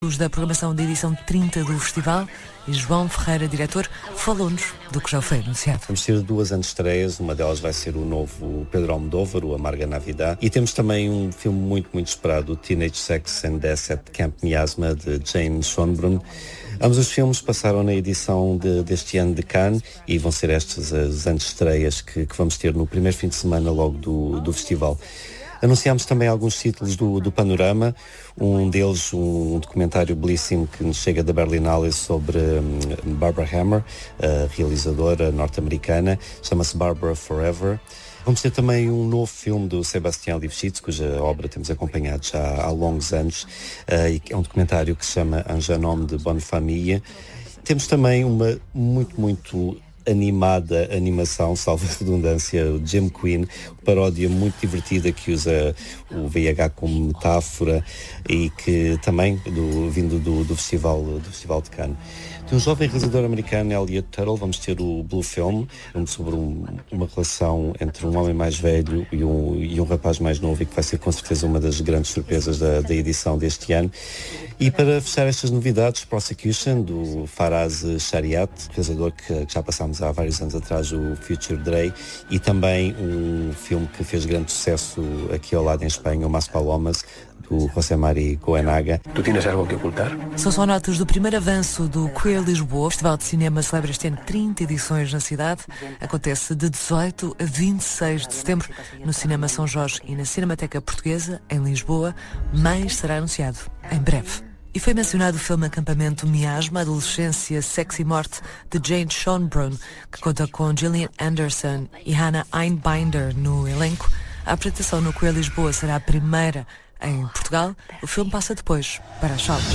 Da programação da edição 30 do festival, e João Ferreira, diretor, falou-nos do que já foi anunciado. Vamos ter 2 antestreias, uma delas vai ser o novo Pedro Almodóvar, o Amarga Navidad, e temos também um filme muito esperado, o Teenage Sex and Death at Camp Miasma, de Jane Schonbrun. Ambos os filmes passaram na edição deste ano de Cannes e vão ser estas as antestreias que vamos ter no primeiro fim de semana logo do festival. Anunciámos também alguns títulos do Panorama, um deles um documentário belíssimo que nos chega da Berlinale sobre Barbara Hammer, a realizadora norte-americana, chama-se Barbara Forever. Vamos ter também um novo filme do Sebastião Lifshitz, cuja obra temos acompanhado já há longos anos, é um documentário que se chama Un jeune homme de bonne famille. Temos também uma muito animada animação, salvo a redundância, o Jim Queen, paródia muito divertida que usa o VIH como metáfora e que também vindo do Festival de Cannes. De um jovem realizador americano, Elliot Tuttle, vamos ter o Blue Film, sobre uma relação entre um homem mais velho e um rapaz mais novo, e que vai ser com certeza uma das grandes surpresas da edição deste ano. E para fechar estas novidades, Prosecution, do Faraz Shariat, realizador que já passámos há vários anos atrás, o Future Drey, e também um filme que fez grande sucesso aqui ao lado em Espanha, o Mas Palomas, do José Mari Goenaga. Tu tens algo que ocultar? São só notas do primeiro avanço do Queer Lisboa. O Festival de Cinema celebra este ano 30 edições na cidade. Acontece de 18 a 26 de setembro no Cinema São Jorge e na Cinemateca Portuguesa, em Lisboa. Mais será anunciado em breve. E foi mencionado o filme Acampamento Miasma, Adolescência, Sexo e Morte, de Jane Schonbrun, que conta com Gillian Anderson e Hannah Einbinder no elenco. A apresentação no Queer Lisboa será a primeira em Portugal. O filme passa depois para as salas.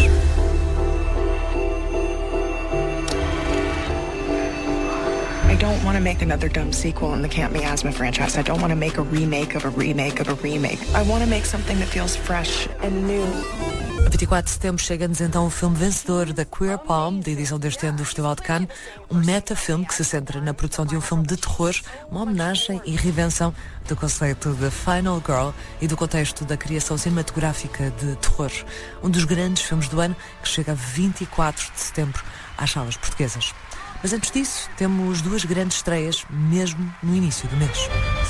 I don't want to make another dumb sequel in the Camp Miasma franchise. I don't want to make a remake of a remake of a remake. I want to make something that feels fresh and new. A 24 de setembro chega-nos então o filme vencedor da Queer Palm, da edição deste ano do Festival de Cannes, um metafilme que se centra na produção de um filme de terror, uma homenagem e reinvenção do conceito de Final Girl e do contexto da criação cinematográfica de terror. Um dos grandes filmes do ano que chega a 24 de setembro às salas portuguesas. Mas antes disso, temos 2 grandes estreias, mesmo no início do mês.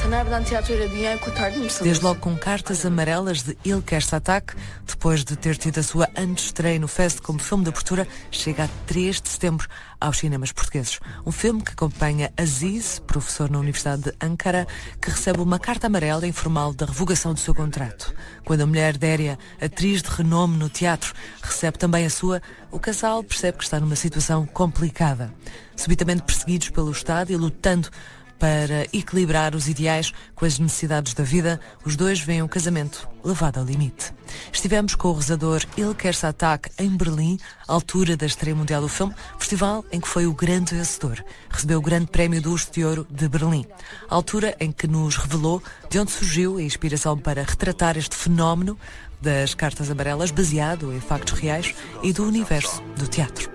Desde logo com Cartas Amarelas, de Ilker Satak, depois de ter tido a sua antestreia no Fest como filme de abertura, chega a 3 de setembro aos cinemas portugueses. Um filme que acompanha Aziz, professor na Universidade de Ankara, que recebe uma carta amarela informal da revogação do seu contrato. Quando a mulher Déria, atriz de renome no teatro, recebe também a sua, o casal percebe que está numa situação complicada. Subitamente perseguidos pelo Estado e lutando para equilibrar os ideais com as necessidades da vida, os dois veem o casamento levado ao limite. Estivemos com o realizador Ilker Satak em Berlim, à altura da estreia mundial do filme, festival em que foi o grande vencedor. Recebeu o grande prémio do Urso de Ouro de Berlim, à altura em que nos revelou de onde surgiu a inspiração para retratar este fenómeno das Cartas Amarelas, baseado em factos reais e do universo do teatro.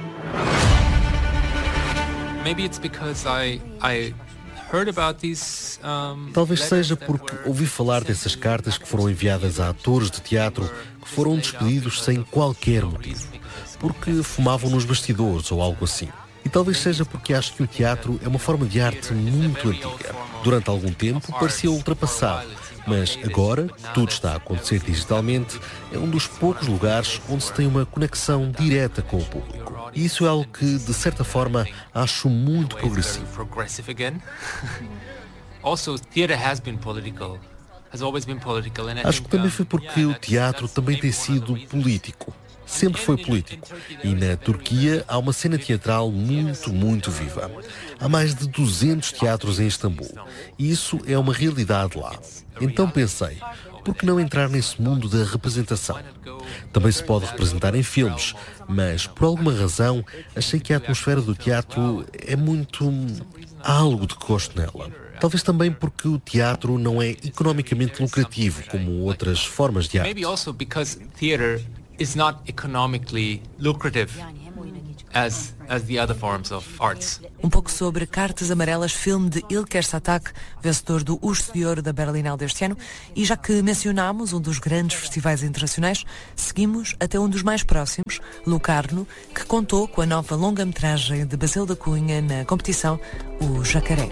Maybe it's because I heard about these, Talvez seja porque ouvi falar dessas cartas que foram enviadas a atores de teatro que foram despedidos sem qualquer motivo, porque fumavam nos bastidores ou algo assim. E talvez seja porque acho que o teatro é uma forma de arte muito antiga. Durante algum tempo parecia ultrapassado, mas agora que tudo está a acontecer digitalmente, é um dos poucos lugares onde se tem uma conexão direta com o público. E isso é algo que, de certa forma, acho muito progressivo. Acho que também foi porque o teatro também tem sido político. Sempre foi político. E na Turquia há uma cena teatral muito viva. Há mais de 200 teatros em Istambul. E isso é uma realidade lá. Então pensei, por que não entrar nesse mundo da representação? Também se pode representar em filmes, mas por alguma razão achei que a atmosfera do teatro é muito... há algo de que gosto nela. Talvez também porque o teatro não é economicamente lucrativo como outras formas de arte. maybe also because theater is not economically lucrative. as the other forms of arts. Um pouco sobre Cartas Amarelas, filme de Ilker Satak, vencedor do Urso de Ouro da Berlinale deste ano. E já que mencionámos um dos grandes festivais internacionais, seguimos até um dos mais próximos, Locarno, que contou com a nova longa-metragem de Basílio da Cunha na competição, o Jacaré.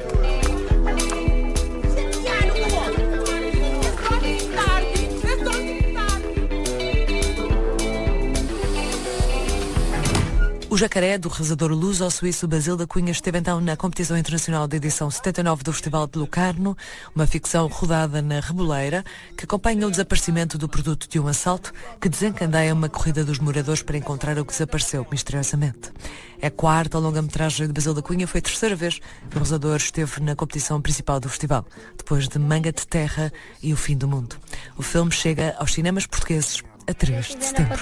O Jacaré, do realizador luso-suíço Basílio da Cunha, esteve então na competição internacional da edição 79 do Festival de Locarno, uma ficção rodada na Reboleira, que acompanha o desaparecimento do produto de um assalto que desencadeia uma corrida dos moradores para encontrar o que desapareceu misteriosamente. É a quarta longa-metragem de Basílio da Cunha, foi a terceira vez que o realizador esteve na competição principal do festival, depois de Manga de Terra e O Fim do Mundo. O filme chega aos cinemas portugueses a 3 de setembro.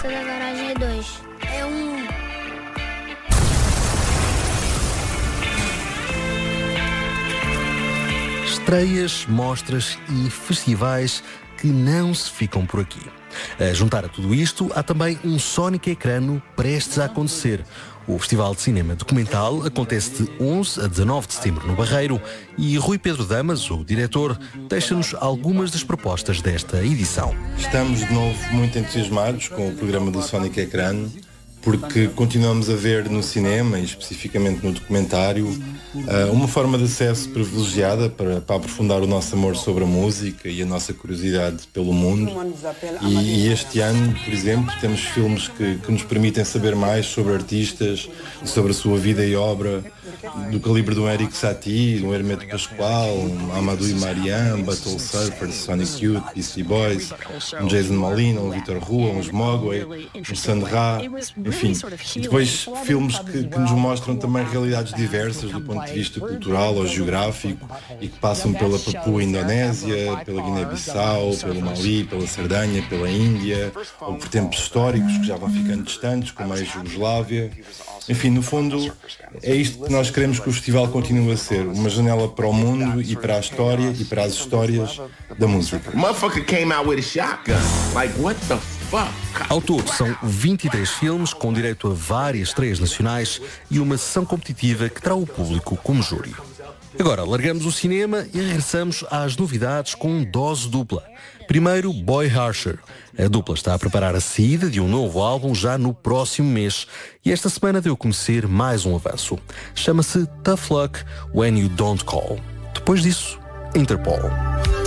Estreias, mostras e festivais que não se ficam por aqui. A juntar a tudo isto, há também um Sónica Ecrano prestes a acontecer. O Festival de Cinema Documental acontece de 11 a 19 de setembro no Barreiro e Rui Pedro Damas, o diretor, deixa-nos algumas das propostas desta edição. Estamos de novo muito entusiasmados com o programa do Sónica Ecrano, porque continuamos a ver no cinema, e especificamente no documentário, uma forma de acesso privilegiada para aprofundar o nosso amor sobre a música e a nossa curiosidade pelo mundo. E este ano, por exemplo, temos filmes que nos permitem saber mais sobre artistas, sobre a sua vida e obra, do calibre do Eric Satie, do Hermeto Pascoal, Amadou e Marianne, Battle Surfers, Sonic Youth, Beastie Boys, Jason Molina, Vitor Rua, Mogwai, Sand Ra, enfim. Depois filmes que nos mostram também realidades diversas do ponto de vista cultural ou geográfico e que passam pela Papua Indonésia, pela Guiné-Bissau, pelo Mali, pela Sardanha, pela Índia, ou por tempos históricos que já vão ficando distantes, como a Jugoslávia. Enfim, no fundo, é isto que nós queremos que o festival continue a ser, uma janela para o mundo e para a história e para as histórias da música. Ao todo, são 23 filmes com direito a várias estreias nacionais e uma sessão competitiva que terá o público como júri. Agora, largamos o cinema e regressamos às novidades com dose dupla. Primeiro, Boy Harsher. A dupla está a preparar a saída de um novo álbum já no próximo mês e esta semana deu a conhecer mais um avanço. Chama-se Tough Luck When You Don't Call. Depois disso, Interpol.